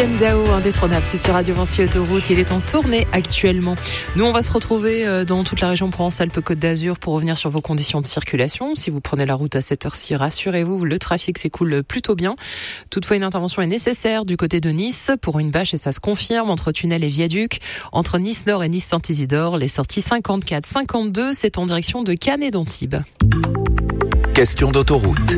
Etienne Dao, indétrônable, c'est sur Radio Vinci Autoroute. Il est en tournée actuellement. Nous, on va se retrouver dans toute la région Provence-Alpes-Côte d'Azur pour revenir sur vos conditions de circulation. Si vous prenez la route à cette heure-ci, rassurez-vous, le trafic s'écoule plutôt bien. Toutefois, une intervention est nécessaire du côté de Nice pour une bâche et ça se confirme entre tunnel et viaduc. Entre Nice-Nord et Nice-Saint-Isidore, les sorties 54, 52, c'est en direction de Cannes et d'Antibes. Question d'autoroute.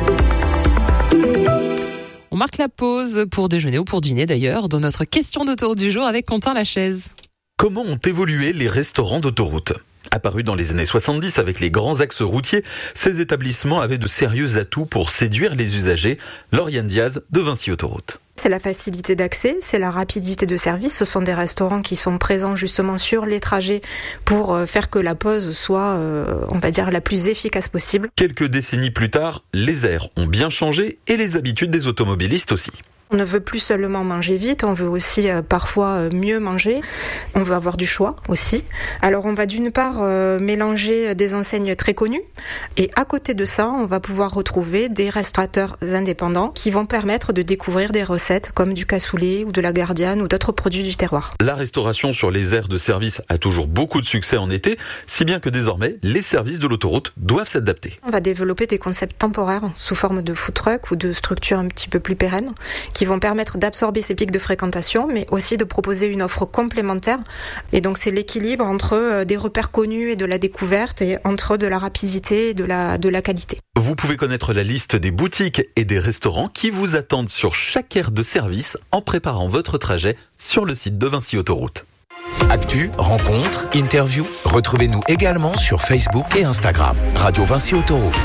On marque la pause pour déjeuner ou pour dîner d'ailleurs dans notre question d'autoroute du jour avec Quentin Lachaise. Comment ont évolué les restaurants d'autoroute ? Apparus dans les années 70 avec les grands axes routiers, ces établissements avaient de sérieux atouts pour séduire les usagers. Lauriane Diaz de Vinci Autoroute. C'est la facilité d'accès, c'est la rapidité de service. Ce sont des restaurants qui sont présents justement sur les trajets pour faire que la pause soit, on va dire, la plus efficace possible. Quelques décennies plus tard, les aires ont bien changé et les habitudes des automobilistes aussi. On ne veut plus seulement manger vite, on veut aussi parfois mieux manger. On veut avoir du choix aussi. Alors on va d'une part mélanger des enseignes très connues et à côté de ça, on va pouvoir retrouver des restaurateurs indépendants qui vont permettre de découvrir des recettes comme du cassoulet ou de la gardiane ou d'autres produits du terroir. La restauration sur les aires de service a toujours beaucoup de succès en été, si bien que désormais, les services de l'autoroute doivent s'adapter. On va développer des concepts temporaires sous forme de food truck ou de structures un petit peu plus pérennes qui vont permettre d'absorber ces pics de fréquentation, mais aussi de proposer une offre complémentaire. Et donc c'est l'équilibre entre des repères connus et de la découverte, et entre de la rapidité et de la qualité. Vous pouvez connaître la liste des boutiques et des restaurants qui vous attendent sur chaque aire de service en préparant votre trajet sur le site de Vinci Autoroute. Actu, rencontres, interviews. Retrouvez-nous également sur Facebook et Instagram. Radio Vinci Autoroute.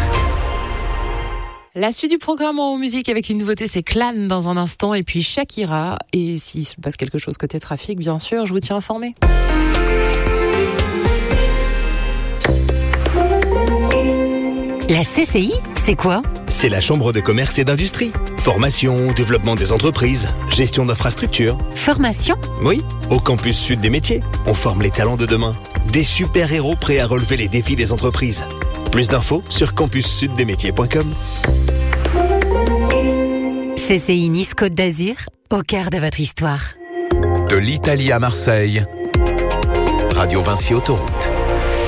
La suite du programme en musique avec une nouveauté, c'est Clan dans un instant et puis Shakira. Et s'il se passe quelque chose côté trafic, bien sûr, je vous tiens informé. La CCI, c'est quoi ? C'est la Chambre de commerce et d'industrie. Formation, développement des entreprises, gestion d'infrastructures. Formation ? Oui, au campus sud des métiers. On forme les talents de demain. Des super-héros prêts à relever les défis des entreprises. Plus d'infos sur campussudesmétiers.com. CCI Nice Côte d'Azur, au cœur de votre histoire. De l'Italie à Marseille, Radio Vinci Autoroute.